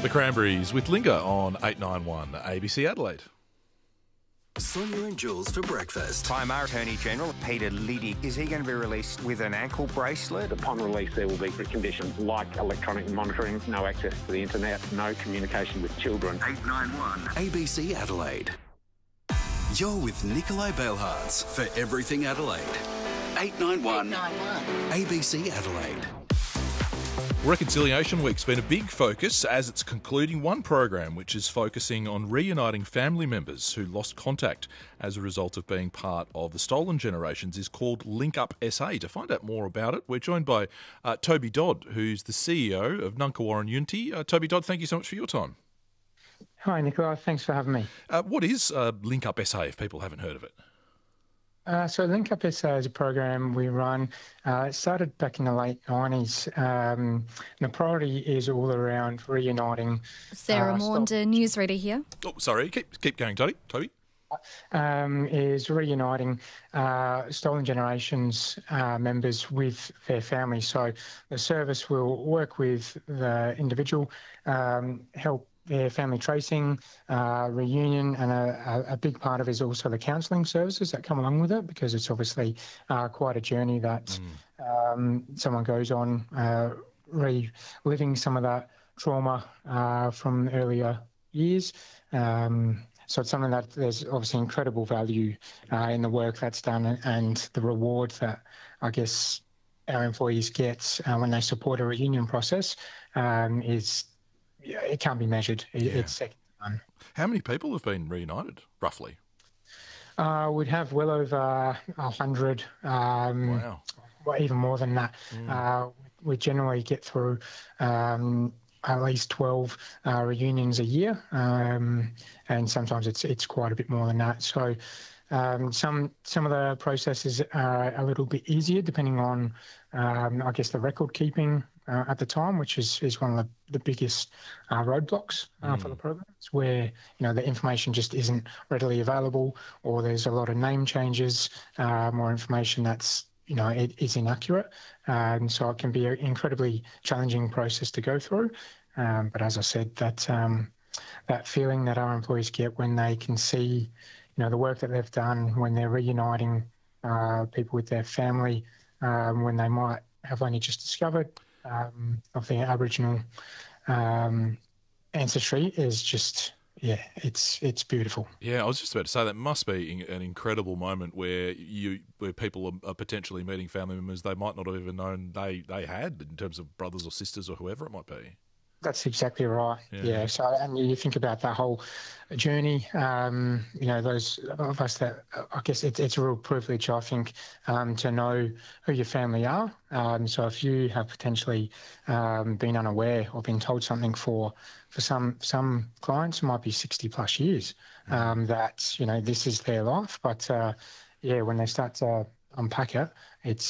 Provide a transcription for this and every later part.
The Cranberries with Linger on 891 ABC Adelaide. Sonia and Jules for breakfast. Primar Attorney General Peter Liddy, is he going to be released with an ankle bracelet? Upon release, there will be conditions like electronic monitoring, no access to the internet, no communication with children. 891 ABC Adelaide. You're with Nikolai Belhards for Everything Adelaide. 891 ABC Adelaide. Reconciliation Week's been a big focus as it's concluding one program which is focusing on reuniting family members who lost contact as a result of being part of the stolen generations is called Link Up SA. To find out more about it, we're joined by Toby Dodd, who's the CEO of Nunkhawarren Unity. Toby Dodd, thank you so much for your time. Hi, Nicola. Thanks for having me. What is Link Up SA, if people haven't heard of it? So Link Up SA is a program we run. It started back in the late 90s. The priority is all around reuniting... Sarah Maunder, newsreader here. Oh, sorry. Keep going, Toby. Is reuniting Stolen Generations members with their families. So the service will work with the individual, help their family tracing, reunion, and a big part of it is also the counselling services that come along with it, because it's obviously quite a journey that someone goes on, reliving some of that trauma from earlier years. So it's something that there's obviously incredible value in the work that's done, and the reward that I guess our employees get when they support a reunion process is... It can't be measured. It's second to none. How many people have been reunited, roughly? We'd have well over 100. Wow. Well, even more than that. We generally get through at least 12 reunions a year, and sometimes it's quite a bit more than that. So some of the processes are a little bit easier depending on, I guess, the record keeping at the time, which is one of the biggest roadblocks for the programs, where the information just isn't readily available, or there's a lot of name changes, more information that's it is inaccurate, and so it can be an incredibly challenging process to go through. But as I said, that feeling that our employees get when they can see the work that they've done, when they're reuniting people with their family, when they might have only just discovered of their Aboriginal ancestry, is just, it's beautiful. Yeah, I was just about to say that must be an incredible moment where people are potentially meeting family members they might not have even known they had, in terms of brothers or sisters or whoever it might be. That's exactly right. Yeah. So, and you think about that whole journey. Those of us that, I guess it's a real privilege, I think, to know who your family are. So if you have potentially been unaware or been told something for some clients, it might be 60 plus years that this is their life. But when they start to unpack it, it's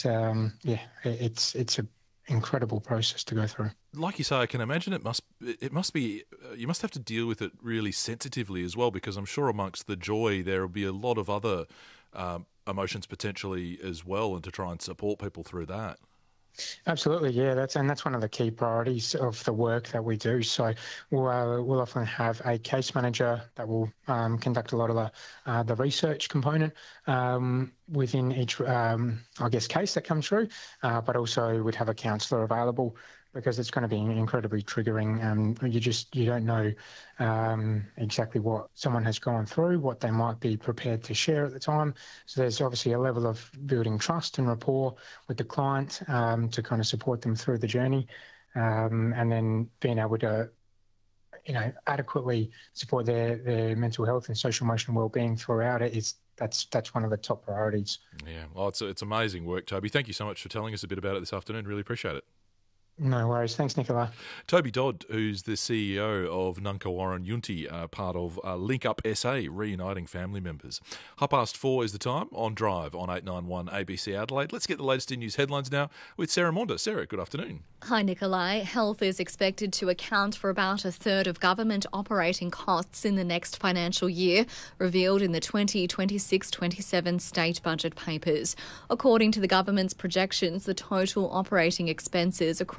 a incredible process to go through. Like you say, I can imagine it must be, you must have to deal with it really sensitively as well, because I'm sure amongst the joy there will be a lot of other emotions potentially as well, and to try and support people through that. Absolutely, yeah. That's one of the key priorities of the work that we do. So we'll often have a case manager that will conduct a lot of the research component within each, case that comes through, but also we'd have a counsellor available, because it's going to be incredibly triggering. You don't know exactly what someone has gone through, what they might be prepared to share at the time. So there's obviously a level of building trust and rapport with the client to kind of support them through the journey, and then being able to adequately support their mental health and social emotional well-being throughout it that's one of the top priorities. Yeah, well, it's amazing work, Toby. Thank you so much for telling us a bit about it this afternoon. Really appreciate it. No worries. Thanks, Nicola. Toby Dodd, who's the CEO of Nunkhawarren Unity, part of Link Up SA, reuniting family members. 4:30 is the time on Drive on 891 ABC Adelaide. Let's get the latest in news headlines now with Sarah Maunder. Sarah, good afternoon. Hi, Nikolai. Health is expected to account for about a third of government operating costs in the next financial year, revealed in the 2026-27 state budget papers. According to the government's projections, the total operating expenses across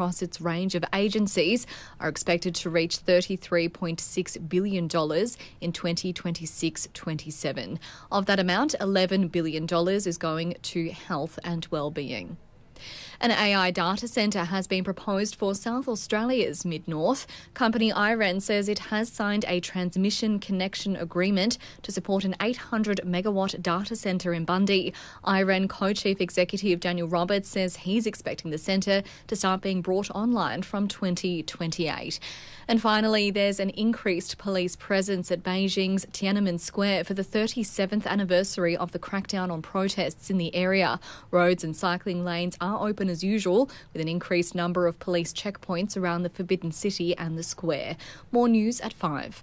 across its range of agencies are expected to reach $33.6 billion in 2026-27. Of that amount, $11 billion is going to health and wellbeing. An AI data centre has been proposed for South Australia's Mid-North. Company IREN says it has signed a transmission connection agreement to support an 800-megawatt data centre in Bundy. IREN co-chief executive Daniel Roberts says he's expecting the centre to start being brought online from 2028. And finally, there's an increased police presence at Beijing's Tiananmen Square for the 37th anniversary of the crackdown on protests in the area. Roads and cycling lanes are open as usual, with an increased number of police checkpoints around the Forbidden City and the square. More news at 5.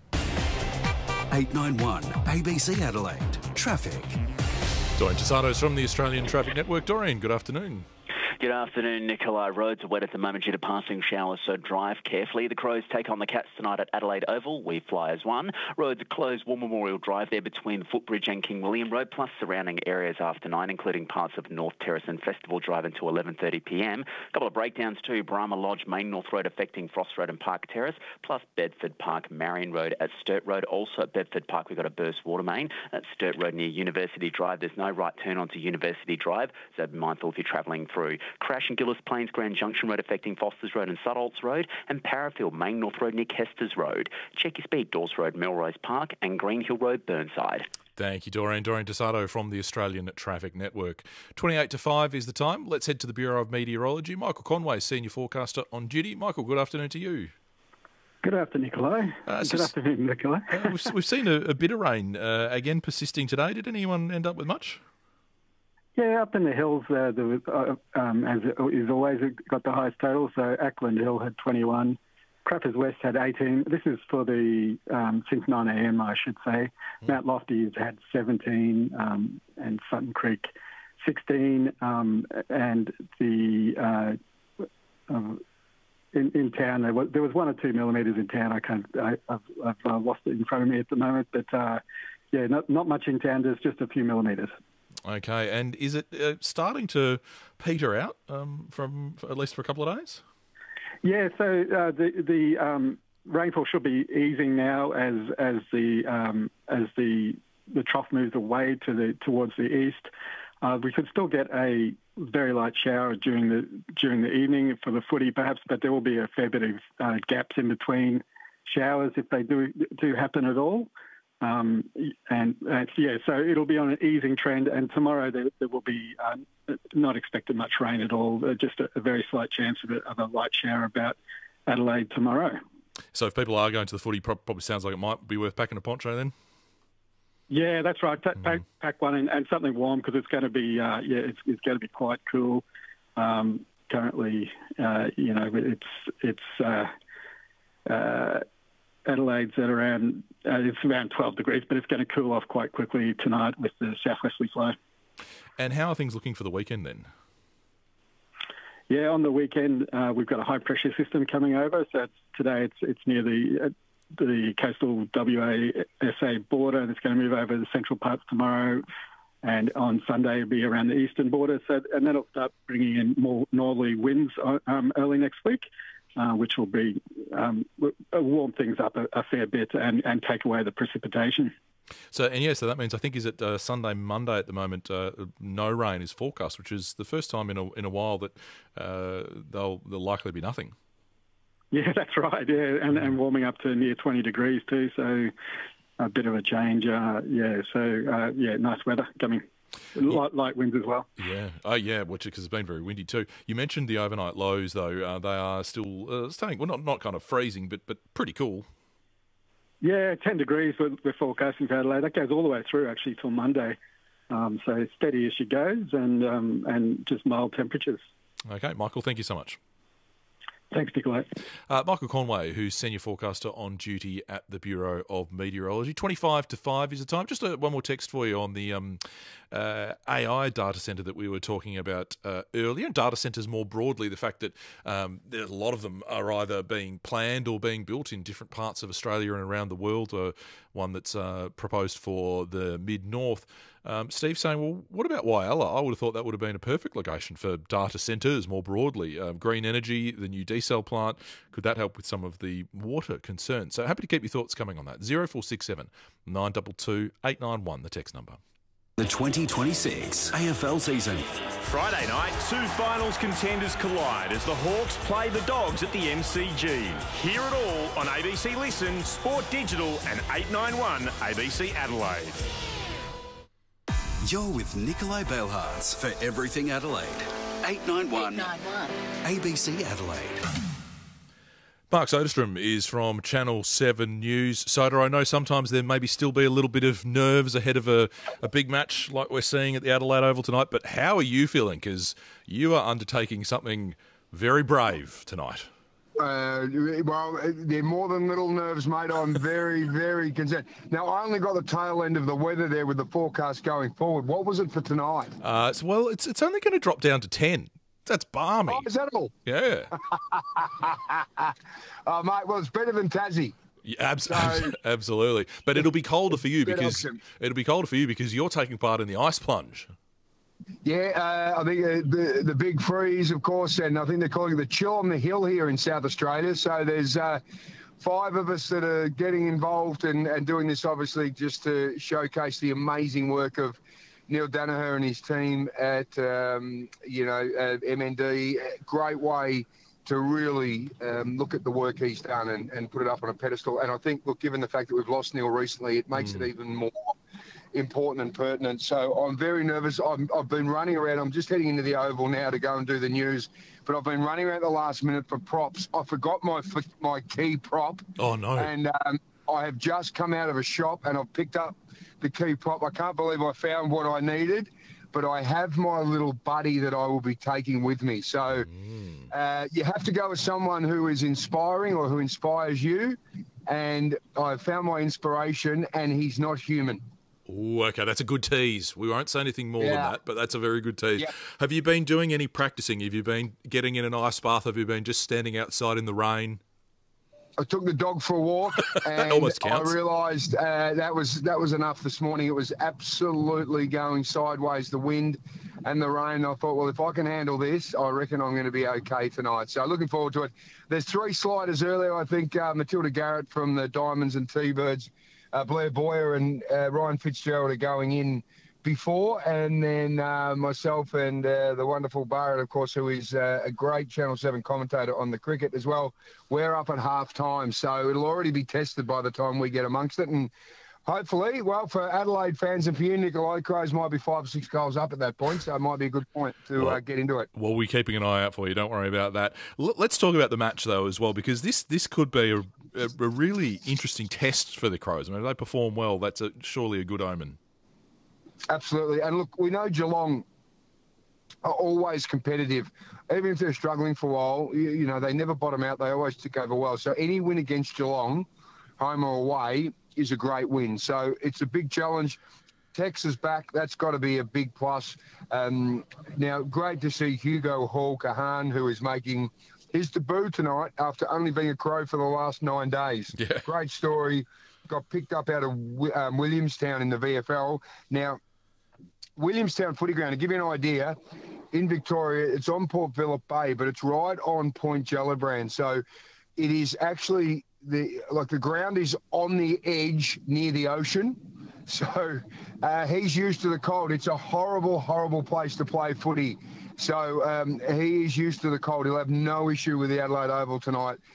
891 ABC Adelaide. Traffic. Doreen Tasados from the Australian Traffic Network. Doreen, good afternoon. Good afternoon, Nicola. Roads are wet at the moment due to passing showers, so drive carefully. The Crows take on the Cats tonight at Adelaide Oval. We fly as one. Roads are closed. War Memorial Drive there between Footbridge and King William Road, plus surrounding areas after 9, including parts of North Terrace and Festival Drive until 11:30pm. A couple of breakdowns too. Brahma Lodge, Main North Road affecting Frost Road and Park Terrace, plus Bedford Park, Marion Road at Sturt Road. Also at Bedford Park, we've got a burst water main. At Sturt Road near University Drive, there's no right turn onto University Drive, so be mindful if you're travelling through. Crash in Gillis Plains Grand Junction Road affecting Fosters Road and Sutholts Road, and Parafield Main North Road near Kesters Road. Check your speed, Dawes Road, Melrose Park, and Green Hill Road, Burnside. Thank you, Doreen. Doreen Tasados from the Australian Traffic Network. 28 to 5 is the time. Let's head to the Bureau of Meteorology. Michael Conway, Senior Forecaster on duty. Michael, good afternoon to you. Good afternoon, Nicola. Good afternoon, Nicola. We've seen a bit of rain, again persisting today. Did anyone end up with much? Yeah, up in the hills, there was, as is always, it got the highest total. So Ackland Hill had 21, Crappers West had 18. This is for the since 9 a.m, I should say. Mount Lofty has had 17, and Sutton Creek 16, and the in town there was 1 or 2 millimetres in town. I've lost it in front of me at the moment, but yeah, not much in town. There's just a few millimetres. Okay, and is it starting to peter out from at least for a couple of days? Yeah, so the rainfall should be easing now as the trough moves away towards the east. We could still get a very light shower during the evening for the footy, perhaps, but there will be a fair bit of gaps in between showers if they do happen at all. So it'll be on an easing trend, and tomorrow there will be not expected much rain at all, just a very slight chance of a light shower about Adelaide tomorrow. So if people are going to the footy, probably sounds like it might be worth packing a poncho then? Yeah, that's right. Pack one and something warm, because it's going to be it's going to be quite cool. Currently, Adelaide's at around 12 degrees, but it's going to cool off quite quickly tonight with the southwesterly flow. And how are things looking for the weekend then? Yeah, on the weekend we've got a high pressure system coming over. So today it's near the coastal WA-SA border, and it's going to move over the central parts tomorrow. And on Sunday it'll be around the eastern border. And that'll start bringing in more northerly winds early next week. Which will be warm things up a fair bit and take away the precipitation. So that means, I think, is it Sunday, Monday at the moment, no rain is forecast, which is the first time in a while that there'll likely be nothing. Yeah, that's right. Yeah, and warming up to near 20 degrees too. So a bit of a change. Nice weather coming. Light winds as well. Yeah. Oh, yeah, because it's been very windy too. You mentioned the overnight lows, though. They are still staying, well, not kind of freezing, but pretty cool. Yeah, 10 degrees we're forecasting for Adelaide. That goes all the way through, actually, till Monday. So steady as she goes and just mild temperatures. Okay, Michael, thank you so much. Thanks, Nicolette. Michael Conway, who's Senior Forecaster on duty at the Bureau of Meteorology. 25 to 5 is the time. Just one more text for you on the AI data centre that we were talking about earlier, and data centres more broadly, the fact that there's a lot of them are either being planned or being built in different parts of Australia and around the world. One that's proposed for the mid-north. Steve saying, well, what about Whyalla? I would have thought that would have been a perfect location for data centres more broadly. Green energy, the new desal plant, could that help with some of the water concerns? So happy to keep your thoughts coming on that. 0467 922 891, the text number. The 2026 AFL season. Friday night, two finals contenders collide as the Hawks play the Dogs at the MCG. Hear it all on ABC Listen, Sport Digital and 891 ABC Adelaide. You're with Nikolai Bailhartz for Everything Adelaide. 891 ABC Adelaide. Mark Soderstrom is from Channel 7 News. Soder, I know sometimes there maybe still be a little bit of nerves ahead of a big match like we're seeing at the Adelaide Oval tonight, but how are you feeling? Because you are undertaking something very brave tonight. Well, they're more than little nerves, mate. I'm very, very concerned. Now, I only got the tail end of the weather there with the forecast going forward. What was it for tonight? Well, it's only going to drop down to 10. That's balmy. Oh, is that all? Yeah. Mate, well, it's better than Tassie. Yeah, absolutely. But it'll be colder for you because you're taking part in the ice plunge. Yeah, I think the big freeze, of course, and I think they're calling it the chill on the hill here in South Australia. So there's 5 of us that are getting involved and doing this, obviously, just to showcase the amazing work of Neil Danaher and his team at, MND. Great way to really look at the work he's done and put it up on a pedestal. And I think, look, given the fact that we've lost Neil recently, it makes it even more important and pertinent. So I'm very nervous. I've been running around. I'm just heading into the Oval now to go and do the news. But I've been running around the last minute for props. I forgot my key prop. Oh, no. And I have just come out of a shop and I've picked up the key prop. I can't believe I found what I needed, but I have my little buddy that I will be taking with me. So you have to go with someone who is inspiring or who inspires you. And I found my inspiration, and he's not human. Ooh, okay, that's a good tease. We won't say anything more than that, but that's a very good tease. Yep. Have you been doing any practicing? Have you been getting in an ice bath? Have you been just standing outside in the rain? I took the dog for a walk, and I realised that was enough this morning. It was absolutely going sideways, the wind and the rain. I thought, well, if I can handle this, I reckon I'm going to be okay tonight. So looking forward to it. There's 3 sliders earlier. I think Matilda Garrett from the Diamonds and T-Birds, Blair Boyer and Ryan Fitzgerald are going in before, and then myself and the wonderful Barrett, of course, who is a great Channel 7 commentator on the cricket as well. We're up at half-time, so it'll already be tested by the time we get amongst it. And hopefully, well, for Adelaide fans and for you, Nikolai, Crows might be 5 or 6 goals up at that point, so it might be a good point to get into it. Well, we're keeping an eye out for you. Don't worry about that. Let's talk about the match, though, as well, because this could be a really interesting test for the Crows. I mean, if they perform well, that's surely a good omen. Absolutely. And look, we know Geelong are always competitive. Even if they're struggling for a while, you know, they never bottom out. They always tick over well. So any win against Geelong, home or away, is a great win. So it's a big challenge. Texas back, that's got to be a big plus. Now, great to see Hugo Hall-Kahan, who is making his debut tonight after only being a Crow for the last 9 days. Yeah. Great story. Got picked up out of Williamstown in the VFL. Now, Williamstown Footy Ground, to give you an idea, in Victoria, it's on Port Phillip Bay, but it's right on Point Gellibrand. So it is actually, the ground is on the edge near the ocean. So he's used to the cold. It's a horrible, horrible place to play footy. So he is used to the cold. He'll have no issue with the Adelaide Oval tonight.